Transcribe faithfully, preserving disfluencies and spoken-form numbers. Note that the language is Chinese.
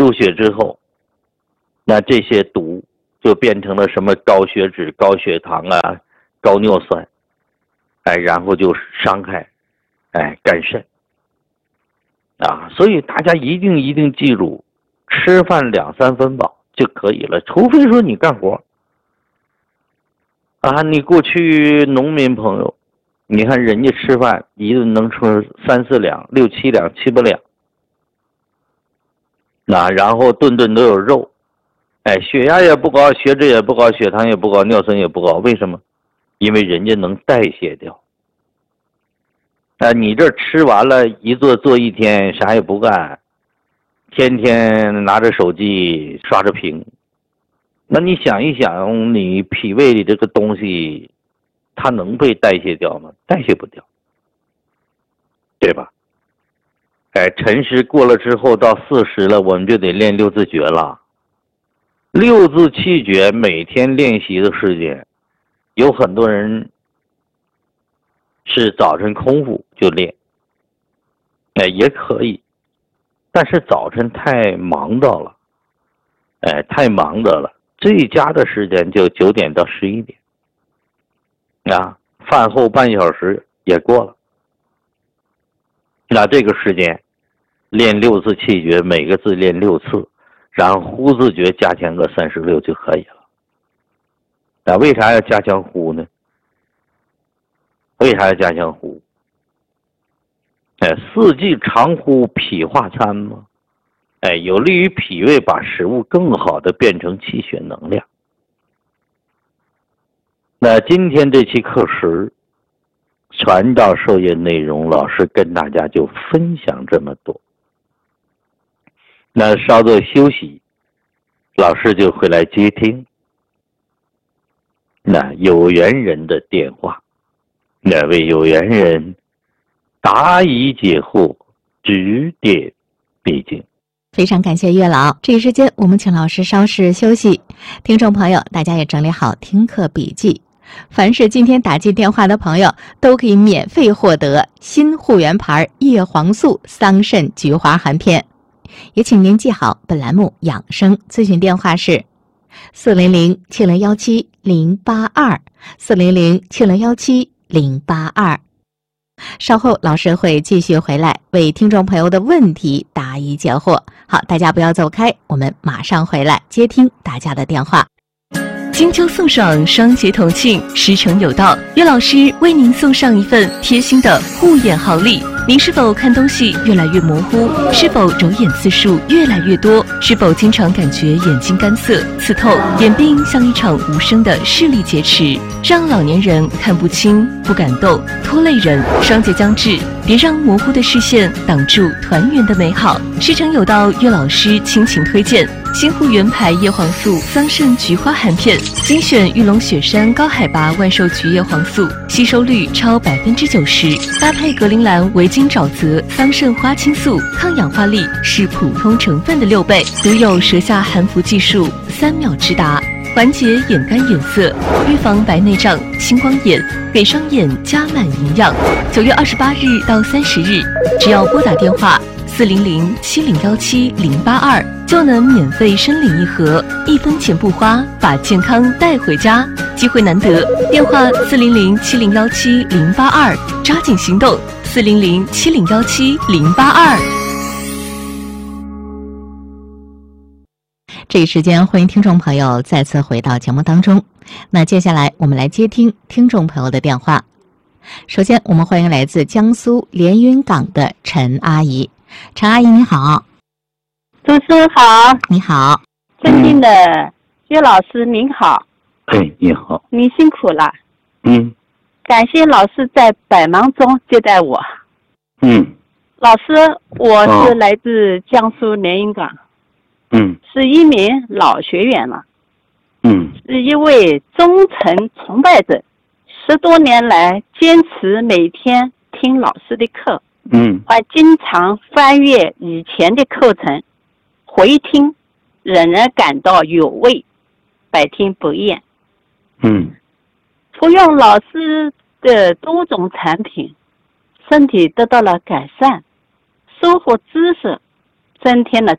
入血之后，那这些毒就变成了什么高血脂、高血糖啊、高尿酸，哎，然后就伤害，哎，肝肾啊。所以大家一定一定记住，吃饭两三分饱就可以了，除非说你干活啊。你过去农民朋友，你看人家吃饭一顿能吃三四两、六七两、七八两，那然后顿顿都有肉，哎，血压也不高，血脂也不高，血糖也不高，尿酸也不高，为什么？因为人家能代谢掉。啊，你这吃完了一坐坐一天，啥也不干，天天拿着手机刷着屏，那你想一想，你脾胃里这个东西，它能被代谢掉吗？代谢不掉，对吧？哎，辰时过了之后，到巳时了，我们就得练六字诀了。六字气诀每天练习的时间，有很多人是早晨空腹就练，哎，也可以，但是早晨太忙到了，哎，太忙的了。最佳的时间就九点到十一点，啊，饭后半小时也过了。那这个时间练六字气诀，每个字练六次，然后呼字诀加强个三十六就可以了。那为啥要加强呼呢？为啥要加强呼？哎，四季常呼，脾化餐嘛。哎，有利于脾胃把食物更好的变成气血能量。那今天这期课时传道授业内容，老师跟大家就分享这么多。那稍作休息，老师就会来接听那有缘人的电话，那位有缘人答疑解惑，指点迷津。 非常感谢月老，这一时间我们请老师稍事休息。听众朋友，大家也整理好听课笔记。凡是今天打进电话的朋友，都可以免费获得新护源牌叶黄素桑葚菊花含片。也请您记好本栏目养生咨询电话是四零零七零幺七零八二四零零七零幺七零八二。稍后老师会继续回来为听众朋友的问题答疑解惑。好，大家不要走开，我们马上回来接听大家的电话。 金秋送爽，双节同庆，时辰有到，岳老师为您送上一份贴心的护眼好礼。您是否看东西越来越模糊？是否揉眼次数越来越多？是否经常感觉眼睛干涩、刺透？眼病像一场无声的视力劫持，让老年人看不清、不敢动，拖累人。双节将至，别让模糊的视线挡住团圆的美好。时辰有到，岳老师倾情推荐新护源牌叶黄素桑葚菊花含片，精选玉龙雪山高海拔万寿菊叶黄素，吸收率超百分之九十，搭配格陵兰维金沼泽桑葚花青素，抗氧化力是普通成分的六倍，独有舌下含服技术，三秒直达，缓解眼干眼涩，预防白内障、青光眼，给双眼加满营养。九月二十八日到三十日，只要拨打电话四零零七零幺七零八二，就能免费申领一盒，一分钱不花，把健康带回家。机会难得，电话四零零七零幺七零八二，抓紧行动，四零零七零幺七零八二。 这一时间，欢迎听众朋友再次回到节目当中。那接下来我们来接听听众朋友的电话。首先，我们欢迎来自江苏连云港的陈阿姨。陈阿姨你好。 主持人好。 你好。 尊敬的岳老师您好。 哎，你好。 你辛苦了。 嗯。 感谢老师在百忙中接待我。 嗯。 老师，我是来自江苏连云港。 嗯。 是一名老学员了。 嗯。 是一位忠诚崇拜者，十多年来坚持每天听老师的课。 嗯。 还经常翻阅以前的课程，回听，仍然感到有味，百听不厌。 嗯。 服用老师的多种产品，身体得到了改善，收获知识，增添了